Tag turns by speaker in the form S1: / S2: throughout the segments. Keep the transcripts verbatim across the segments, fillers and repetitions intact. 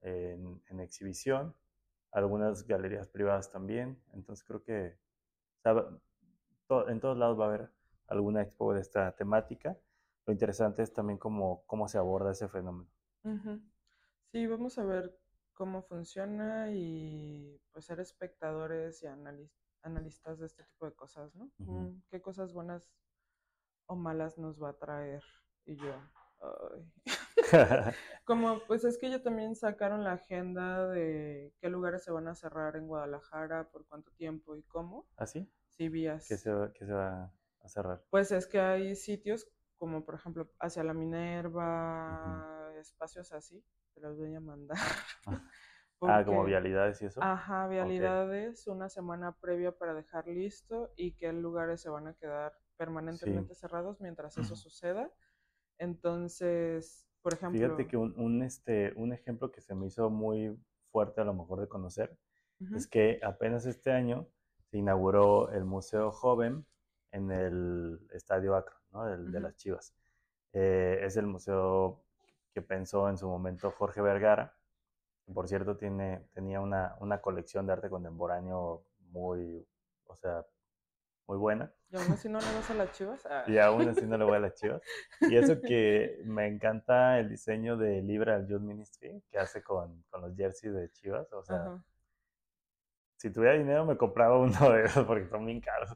S1: en, en exhibición, algunas galerías privadas también. Entonces creo que o sea, to, en todos lados va a haber alguna expo de esta temática. Lo interesante es también cómo, cómo se aborda ese fenómeno.
S2: Uh-huh. Sí, vamos a ver cómo funciona y pues ser espectadores y analis analistas de este tipo de cosas, ¿no?
S1: Uh-huh.
S2: Mm, ¿qué cosas buenas o malas nos va a traer? Y yo, ay. Como, pues es que ellos también sacaron la agenda de qué lugares se van a cerrar en Guadalajara, por cuánto tiempo y cómo.
S1: ¿Ah, sí?
S2: Sí,
S1: ¿Qué
S2: vías.
S1: se, va, qué se va a cerrar?
S2: Pues es que hay sitios como, por ejemplo, hacia la
S1: Uh-huh.
S2: Minerva, espacios así, te los voy a mandar.
S1: Ah, como
S2: Porque,
S1: vialidades y eso.
S2: ajá,
S1: Ok.
S2: vialidades, una semana previa para dejar listo y qué lugares se van a quedar
S1: Sí.
S2: permanentemente cerrados mientras eso suceda. Entonces, por
S1: Fíjate
S2: ejemplo,
S1: que un, un, este, un ejemplo que se me hizo muy fuerte a lo mejor de conocer
S2: uh-huh,
S1: es que apenas este año se inauguró el Museo Joven en el Estadio Akron, ¿no? Del, de
S2: uh-huh,
S1: las Chivas. Eh, es el museo que pensó en su momento Jorge Vergara. Por cierto, tiene, tenía una, una colección de arte contemporáneo muy, o sea, muy buena.
S2: y aún así no le vas a las Chivas. Ah.
S1: Y aún así no le voy a las Chivas. Y eso que me encanta el diseño de Liberal Youth Ministry que hace con, con los jerseys de Chivas. O sea,
S2: Ajá.
S1: si tuviera dinero me compraba uno de esos porque son bien caros.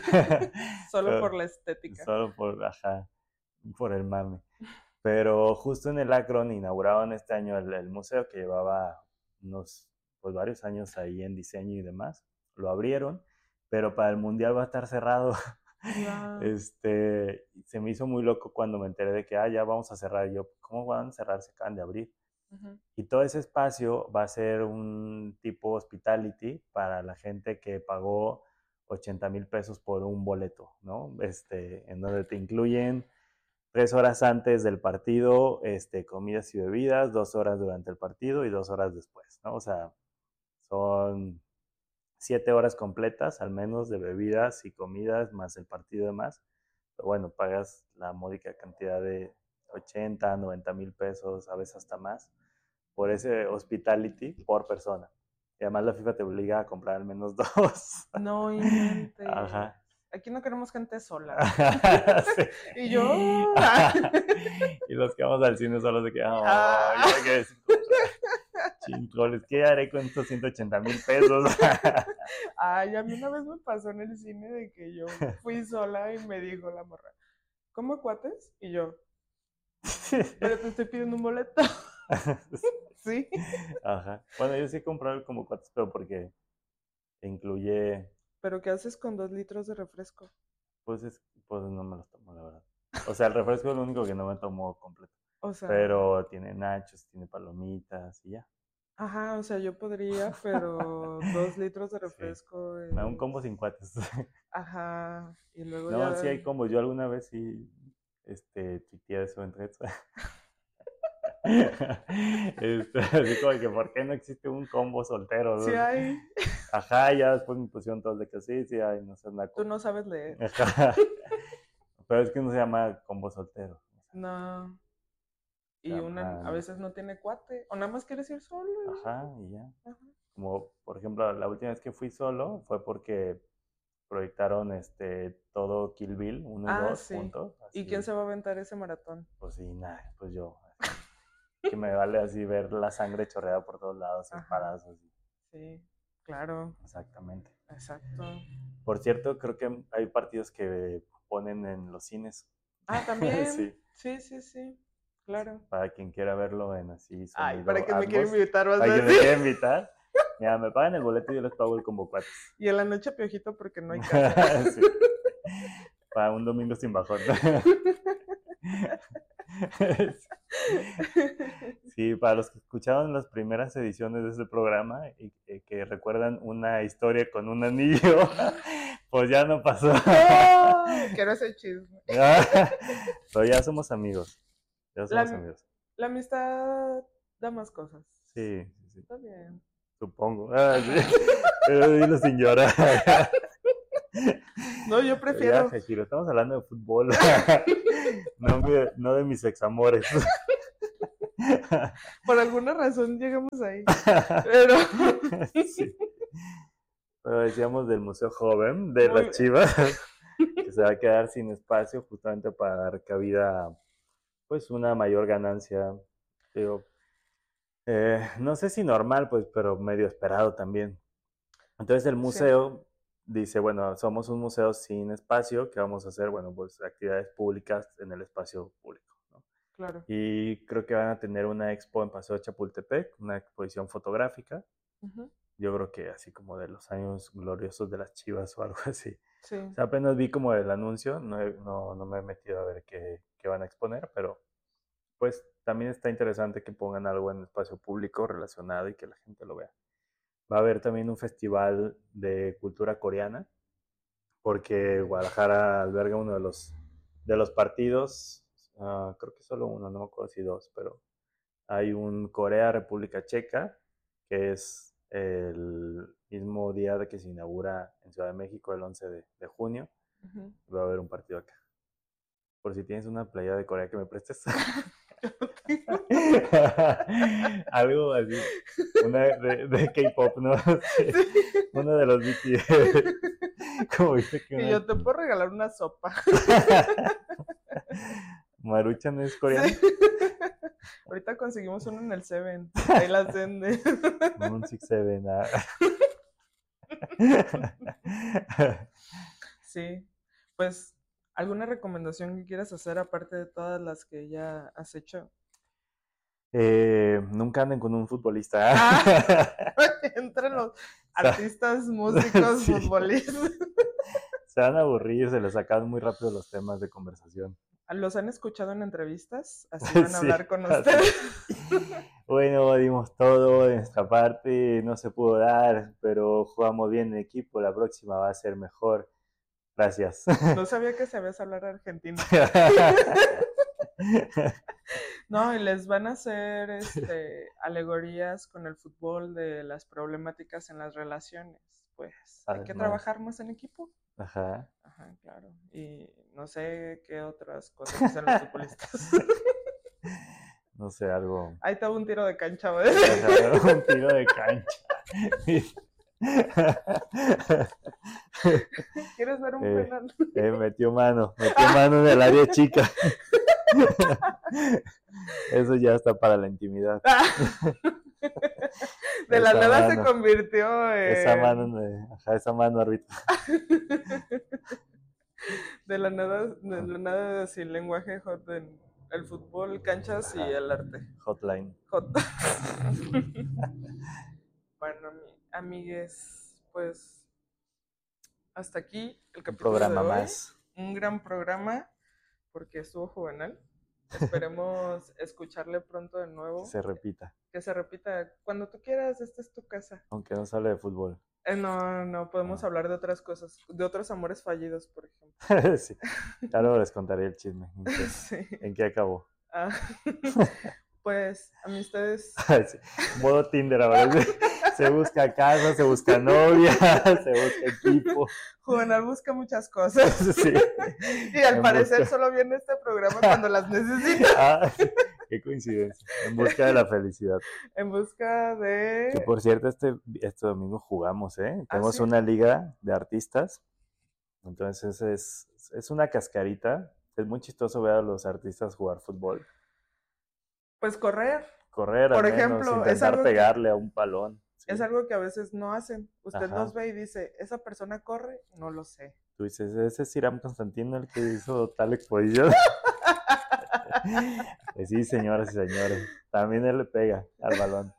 S2: Solo por
S1: Pero,
S2: la estética.
S1: solo por, ajá, por el mame. Pero justo en el Akron inauguraron este año el, el museo que llevaba unos, pues varios años ahí en diseño y demás. Lo abrieron, pero para el Mundial va a estar cerrado.
S2: Wow.
S1: Este, se me hizo muy loco cuando me enteré de que, ah, ya vamos a cerrar. Y yo, ¿cómo van a cerrar? Se acaban de abrir.
S2: Uh-huh.
S1: Y todo ese espacio va a ser un tipo hospitality para la gente que pagó ochenta mil pesos por un boleto, ¿no? Este, en donde te incluyen tres horas antes del partido, este, comidas y bebidas, dos horas durante el partido y dos horas después, ¿no? O sea, son siete horas completas al menos de bebidas y comidas más el partido y demás. Pero bueno, pagas la módica cantidad de ochenta, noventa mil pesos, a veces hasta más, por ese hospitality por persona. Y además la FIFA te obliga a comprar al menos dos.
S2: No inventes.
S1: Ajá.
S2: Aquí no queremos gente sola.
S1: Sí.
S2: Y yo.
S1: Y los que vamos al cine solo se quedan, oh,
S2: Ah.
S1: yo me quedé sin comprar. Chingoles, ¿qué haré con estos ciento ochenta mil pesos?
S2: Ay, a mí una vez me pasó en el cine de que yo fui sola y me dijo la morra, ¿cómo cuates? Y yo, pero te estoy pidiendo un boleto. Sí.
S1: Ajá. Bueno, yo sí he comprado como cuates, pero porque incluye,
S2: Pero ¿qué haces con dos litros de refresco?
S1: pues, es, pues no me los tomo, la verdad. O sea, el refresco es lo único que no me tomo completo.
S2: O sea,
S1: Pero tiene nachos, tiene palomitas y ya.
S2: ajá, o sea, yo podría, pero dos litros de
S1: Sí.
S2: refresco
S1: Me da un
S2: es,
S1: combo sin cuates.
S2: ajá, y luego
S1: No, sí
S2: ya,
S1: hay combos. Yo alguna vez sí, este, tuiteé eso en redes. Este, así como que, ¿por qué no existe un combo
S2: sí
S1: soltero?
S2: hay,
S1: Ajá, ya después me pusieron todos de que sí, sí, ay, no seas
S2: tú
S1: naco.
S2: no sabes leer.
S1: Ajá. Pero es que no se llama combo soltero.
S2: No,
S1: Se
S2: y una
S1: llama,
S2: a
S1: no
S2: veces
S1: sé.
S2: no tiene cuate, o nada más quieres ir solo.
S1: Ajá, y ya.
S2: Ajá.
S1: Como, por ejemplo, la última vez que fui solo fue porque proyectaron este todo Kill Bill uno y
S2: Ah,
S1: dos
S2: sí.
S1: juntos,
S2: ¿Y quién
S1: así,
S2: se va a aventar ese maratón?
S1: pues sí, nada, pues yo, así, que me vale así ver la sangre chorreada por todos lados,
S2: Ajá,
S1: espadazos,
S2: sí, claro,
S1: exactamente.
S2: exacto.
S1: Por cierto, creo que hay partidos que ponen en los cines.
S2: Ah, también,
S1: Sí,
S2: sí, sí, sí, claro.
S1: para quien quiera verlo en así
S2: Ay, ¿para
S1: sonido
S2: qué me quiere
S1: Atmos.
S2: invitar? Vas a
S1: Para quien me
S2: decir.
S1: quiera invitar, mira, me pagan el boleto y yo les pago el combo cuates.
S2: Y en la noche piojito porque no hay casa.
S1: Sí, para un domingo sin bajón. Sí, para los que escucharon las primeras ediciones de este programa y, y que recuerdan una historia con un anillo, pues ya no pasó.
S2: No, quiero ese chisme.
S1: Pero ya somos amigos. Ya somos
S2: La,
S1: amigos.
S2: la amistad da más cosas.
S1: Sí, sí, sí.
S2: Está bien.
S1: Supongo. Ah, sí. Pero dilo sin llorar.
S2: No, yo
S1: Ya,
S2: prefiero.
S1: Hashiro, estamos hablando de fútbol. No, de- no de mis examores.
S2: Por alguna razón llegamos ahí. Pero...
S1: sí. Pero decíamos del Museo Joven de
S2: Muy
S1: las
S2: bien.
S1: Chivas, que se va a quedar sin espacio justamente para dar cabida a pues una mayor ganancia. Digo, eh, no sé si normal, pues, pero medio esperado también. Entonces el
S2: Sí.
S1: museo dice, bueno, somos un museo sin espacio, ¿qué vamos a hacer? Bueno, pues actividades públicas en el espacio público, ¿no?
S2: Claro.
S1: Y creo que van a tener una expo en Paseo de Chapultepec, una exposición fotográfica.
S2: Ujú.
S1: Yo creo que así como de los años gloriosos de las Chivas o algo así.
S2: Sí.
S1: O sea, apenas vi como el anuncio, no, he- no, no me he metido a ver qué, qué van a exponer, pero pues también está interesante que pongan algo en el espacio público relacionado y que la gente lo vea. Va a haber también un festival de cultura coreana, porque Guadalajara alberga uno de los, de los partidos, uh, creo que solo uno, no me acuerdo si dos, pero hay un Corea-República Checa, que es el mismo día de que se inaugura en Ciudad de México, el once de, de junio.
S2: Ujú.
S1: Va a haber un partido acá. Por si tienes una playa de Corea que me prestes. Algo así. Una de, de K-pop, ¿no? Sí.
S2: Sí.
S1: Uno de los B T S. Como viste que una...
S2: Y yo te puedo regalar una sopa.
S1: Maruchan es coreano.
S2: Sí. Ahorita conseguimos uno en el Seven. Ahí las venden.
S1: Un six seven. Ah.
S2: Sí. Pues, ¿alguna recomendación que quieras hacer aparte de todas las que ya has hecho?
S1: Eh, nunca anden con un futbolista.
S2: Ah, entre los artistas, músicos,
S1: Sí.
S2: futbolistas.
S1: Se van a aburrir, se les sacan muy rápido los temas de conversación.
S2: ¿Los han escuchado en entrevistas? Así van a
S1: Sí,
S2: hablar con
S1: así.
S2: ustedes.
S1: Bueno, dimos todo de nuestra parte, no se pudo dar, pero jugamos bien en equipo, la próxima va a ser mejor. Gracias.
S2: No sabía que sabías hablar argentino. No, y les van a hacer este, alegorías con el fútbol de las problemáticas en las relaciones. Pues hay que
S1: Además.
S2: trabajar más en equipo.
S1: Ajá.
S2: Ajá, claro. Y no sé qué otras cosas hacen los futbolistas.
S1: No sé, algo.
S2: Ahí estaba un tiro de cancha, ¿ves?
S1: Ajá, un tiro de cancha.
S2: ¿Quieres ver un
S1: Eh,
S2: penal?
S1: eh, metió mano, metió mano en el área chica. Eso ya está para la intimidad.
S2: De la
S1: Esa
S2: nada se
S1: mano.
S2: convirtió en...
S1: Esa mano, de- ajá, esa mano, árbitro.
S2: De la nada, de la nada sin lenguaje hot en el fútbol, canchas y
S1: Ajá.
S2: el arte.
S1: Hotline.
S2: Hot. Bueno, ami- amigues, pues hasta aquí el
S1: Un
S2: capítulo
S1: programa
S2: de hoy.
S1: más.
S2: Un gran programa porque estuvo juvenil. Esperemos escucharle pronto de nuevo.
S1: Que se repita.
S2: Que se repita. Cuando tú quieras, esta es tu casa.
S1: Aunque no sale de fútbol.
S2: Eh, no, no, podemos
S1: Ah.
S2: hablar de otras cosas. De otros amores fallidos, por ejemplo.
S1: Sí. Ya luego les contaré el chisme. ¿En qué,
S2: Sí.
S1: en qué acabó?
S2: Ah, pues, amistades.
S1: Sí. Modo Tinder ahora. Se busca casa, se busca novia, se busca equipo.
S2: Juvenal busca muchas cosas.
S1: Sí.
S2: Y al
S1: En
S2: parecer
S1: busca-
S2: solo viene este programa cuando las necesita.
S1: Ah, qué coincidencia. En busca de la felicidad.
S2: En busca
S1: Que
S2: de...
S1: por cierto, este, este domingo jugamos, ¿eh?
S2: ¿Ah,
S1: Tenemos
S2: sí?
S1: una liga de artistas. Entonces es, es una cascarita. Es muy chistoso ver a los artistas jugar fútbol.
S2: Pues correr.
S1: Correr,
S2: Por
S1: al menos,
S2: ejemplo, es
S1: intentar
S2: algo que-
S1: pegarle a un palón. Sí.
S2: Es algo que a veces no hacen. Usted
S1: Ajá.
S2: los ve y dice, ¿esa persona corre? No lo sé.
S1: Tú dices, ese es Hiram Constantino el que hizo tal exposición. Pues sí, señoras y señores. También él le pega al balón.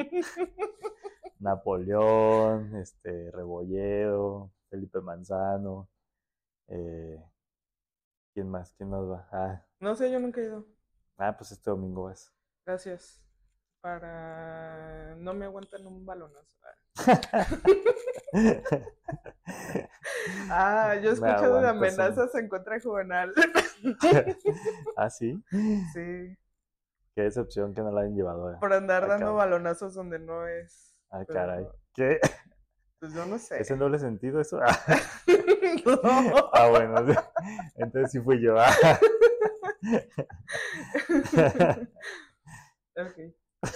S1: Napoleón, este, Rebolledo, Felipe Manzano. Eh, ¿Quién más? ¿Quién más va? Ah,
S2: No sé, yo nunca he ido.
S1: ah, pues este domingo vas.
S2: Gracias. Para... No me aguantan un balonazo. Ah, yo he
S1: Me
S2: escuchado de
S1: aguantas un-
S2: amenazas en contra de Juvenal.
S1: Ah, sí.
S2: Sí,
S1: Qué decepción que no la hayan llevado. a-
S2: por andar
S1: a
S2: dando
S1: cabo.
S2: balonazos donde no es.
S1: Ah,
S2: Pero,
S1: caray. ¿Qué?
S2: Pues yo no sé.
S1: ¿Es en doble sentido eso? Ah,
S2: No.
S1: ah, bueno. sí. Entonces sí fui yo. Ah.
S2: Ok.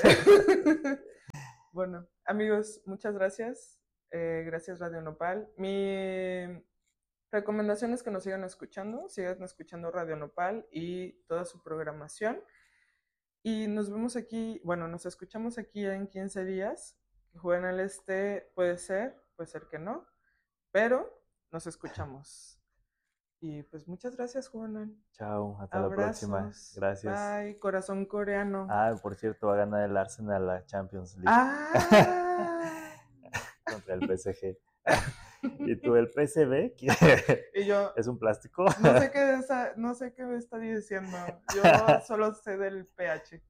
S2: Bueno, amigos, muchas gracias. Eh, gracias Radio Nopal. Mi recomendación es que nos sigan escuchando, sigan escuchando Radio Nopal y toda su programación. Y nos vemos aquí, bueno, nos escuchamos aquí en quince días. Que jueguen al este, puede ser, puede ser que no, pero nos escuchamos. Y pues muchas gracias, Juanan.
S1: Chao, hasta
S2: Abrazos.
S1: La próxima. Gracias.
S2: Bye, corazón coreano.
S1: Ah, por cierto, va a ganar el Arsenal la Champions League.
S2: Ah.
S1: Contra el P S G. ¿Y tú el P S V?
S2: Y yo,
S1: ¿es un plástico?
S2: No sé qué, esa, no sé qué me está diciendo. Yo solo sé del pH.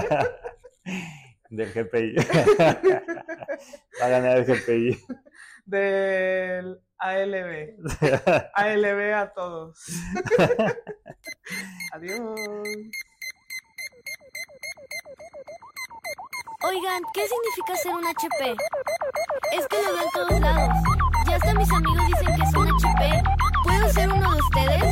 S1: Del G P I. Va a ganar el G P I.
S2: Del A L B. A L B a todos. Adiós.
S3: Oigan, ¿qué significa ser un H P? Es que lo veo en todos lados. Ya hasta mis amigos dicen que son H P. ¿Puedo ser uno de ustedes?